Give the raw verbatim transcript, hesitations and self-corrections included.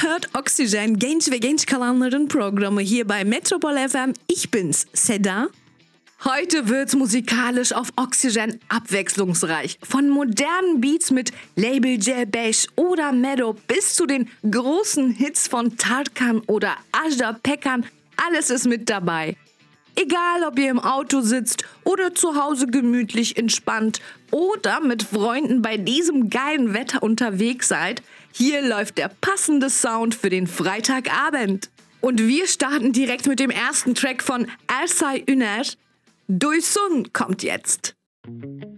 hört Oxygen, genç ve genç kalanların Programme hier bei Metropol F M. Ich bin's, Seda. Heute wird's musikalisch auf Oxygen abwechslungsreich. Von modernen Beats mit Label J Beige oder Meadow bis zu den großen Hits von Tarkan oder Ajda Pekkan. Alles ist mit dabei. Egal, ob ihr im Auto sitzt oder zu Hause gemütlich entspannt oder mit Freunden bei diesem geilen Wetter unterwegs seid, hier läuft der passende Sound für den Freitagabend. Und wir starten direkt mit dem ersten Track von Ersay Üner. Duysun kommt jetzt.